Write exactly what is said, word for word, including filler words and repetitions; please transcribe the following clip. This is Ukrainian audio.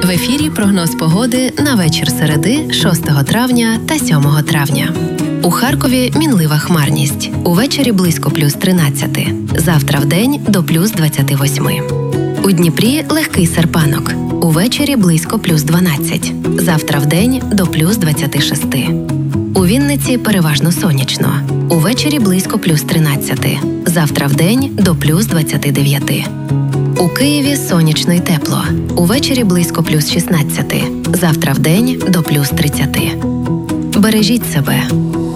В ефірі прогноз погоди на вечір середи, шостого травня та сьомого травня. У Харкові мінлива хмарність. Увечері близько плюс тринадцять. Завтра вдень до плюс двадцять вісім. У Дніпрі легкий серпанок. Увечері близько плюс дванадцять. Завтра вдень до плюс двадцять шість. У Вінниці переважно сонячно. Увечері близько плюс тринадцять. Завтра вдень до плюс двадцять дев'ять. У Києві сонячно й тепло. Увечері близько плюс шістнадцять. Завтра вдень до плюс тридцять. Бережіть себе.